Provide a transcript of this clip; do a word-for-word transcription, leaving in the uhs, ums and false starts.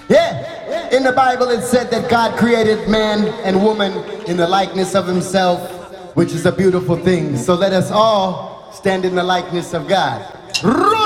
Yeah, in the Bible it said that God created man and woman in the likeness of himself, which is a beautiful thing. So let us all stand in the likeness of God.